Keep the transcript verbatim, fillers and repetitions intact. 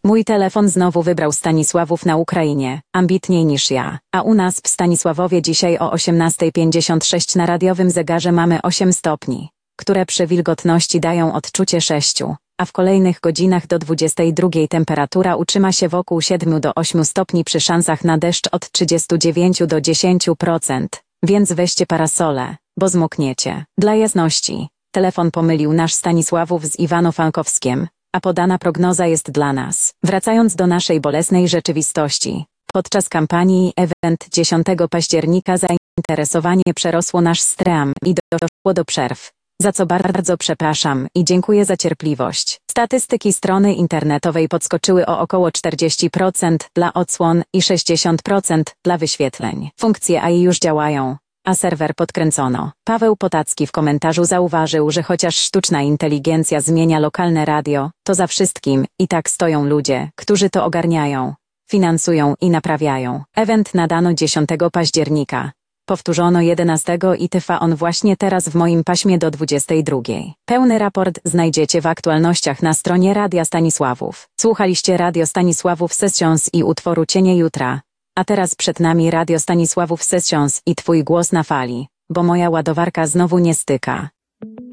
Mój telefon znowu wybrał Stanisławów na Ukrainie, ambitniej niż ja. A u nas w Stanisławowie dzisiaj o osiemnasta pięćdziesiąt sześć na radiowym zegarze mamy osiem stopni, które przy wilgotności dają odczucie sześciu, a w kolejnych godzinach do dwudziestej drugiej temperatura utrzyma się wokół siedmiu do ośmiu stopni przy szansach na deszcz od trzydziestu dziewięciu do dziesięciu procent, więc weźcie parasole, bo zmokniecie. Dla jasności, telefon pomylił nasz Stanisławów z Iwano-Frankowskiem, a podana prognoza jest dla nas. Wracając do naszej bolesnej rzeczywistości, podczas kampanii Event dziesiątego października zainteresowanie przerosło nasz stream i doszło do przerw, za co bardzo przepraszam i dziękuję za cierpliwość. Statystyki strony internetowej podskoczyły o około czterdzieści procent dla odsłon i sześćdziesiąt procent dla wyświetleń. Funkcje A I już działają, a serwer podkręcono. Paweł Potacki w komentarzu zauważył, że chociaż sztuczna inteligencja zmienia lokalne radio, to za wszystkim i tak stoją ludzie, którzy to ogarniają, finansują i naprawiają. Event nadano dziesiątego października. Powtórzono jedenastego i trwa on właśnie teraz w moim paśmie do dwudziestej drugiej. Pełny raport znajdziecie w aktualnościach na stronie Radia Stanisławów. Słuchaliście Radio Stanisławów Sessions i utworu Cienie Jutra. A teraz przed nami Radio Stanisławów Sessions i Twój głos na fali, bo moja ładowarka znowu nie styka.